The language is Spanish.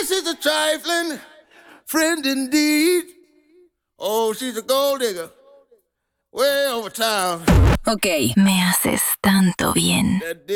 This is a trifling friend indeed. Oh, she's a gold digger. Way over town. Ok, me haces tanto bien. That